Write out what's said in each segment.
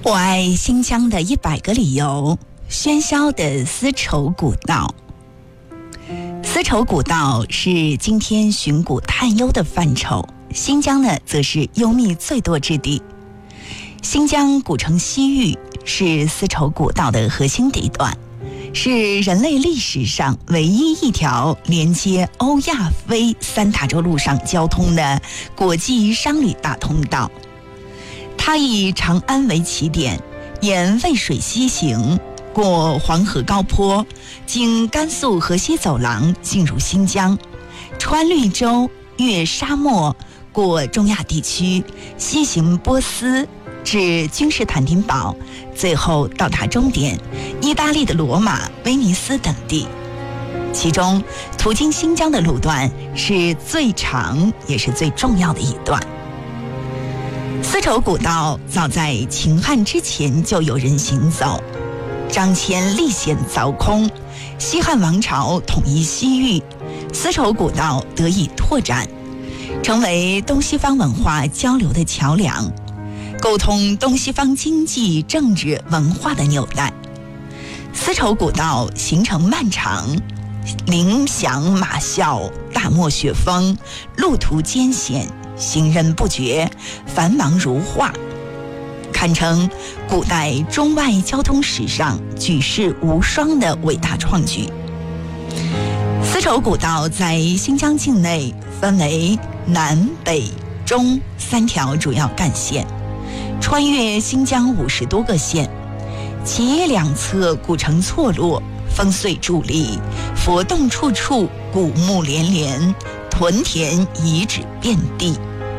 我爱新疆的100个理由，喧嚣的丝绸古道。丝绸古道是今天寻古探幽的范畴，新疆呢则是幽秘最多之地。新疆古城西域是丝绸古道的核心地段，是人类历史上唯一一条连接欧亚非3大洲陆上交通的国际商旅大通道。它以长安为起点，沿渭水西行，过黄河高坡，经甘肃河西走廊进入新疆，穿绿洲，越沙漠，过中亚地区，西行波斯，至君士坦丁堡，最后到达终点意大利的罗马、威尼斯等地。其中途经新疆的路段是最长也是最重要的一段。丝绸古道早在秦汉之前就有人行走，张骞历险凿空，西汉王朝统一西域，丝绸古道得以拓展，成为东西方文化交流的桥梁，沟通东西方经济、政治、文化的纽带。丝绸古道行程漫长，铃响马啸，大漠雪峰，路途艰险，行人不绝，繁忙如画，堪称古代中外交通史上举世无双的伟大创举。丝绸古道在新疆境内分为南北中3条主要干线，穿越新疆50多个县，其两侧古城错落，风穗伫立，佛洞处处，古木连连，屯田遗址遍地。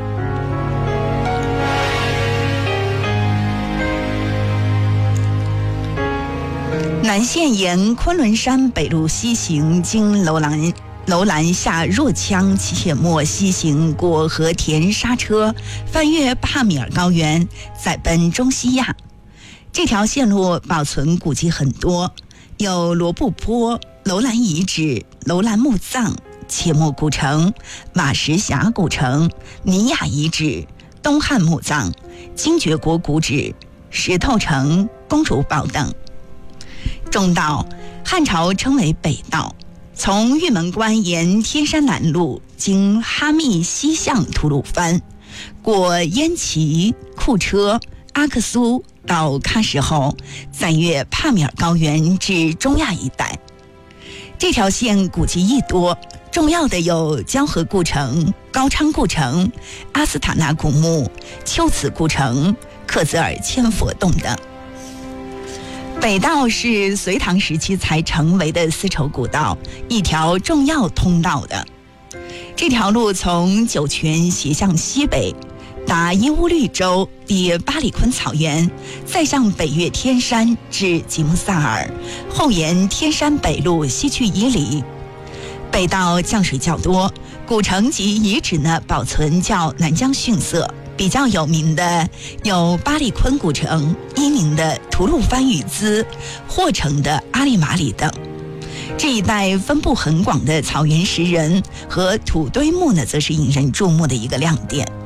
南线沿昆仑山北路西行，经楼兰下若羌，切莫西行，过和田沙车，翻越帕米尔高原，再奔中西亚。这条线路保存古迹很多，有罗布泊、楼兰遗址、楼兰墓葬、切莫古城、瓦什峡古城、尼雅遗址、东汉墓葬、精绝国古址、石头城、公主堡等。中道汉朝称为北道，从玉门关沿天山南路，经哈密西向吐鲁番，过燕齐、库车、阿克苏到喀什后，再越帕米尔高原至中亚一带。这条线古迹亦多，重要的有交河故城、高昌故城、阿斯塔纳古墓、丘兹故城、克孜尔千佛洞等。北道是隋唐时期才成为的丝绸古道，一条重要通道的。这条路从酒泉斜向西北，达伊乌律州，抵巴里坤草原，再向北越天山至吉木萨尔，后沿天山北路西去伊犁。北道降水较多，古城及遗址呢保存较南疆逊色。比较有名的有巴里坤古城、伊宁的吐鲁番语兹、霍城的阿里马里等。这一带分布很广的草原石人和土堆墓呢，则是引人注目的一个亮点。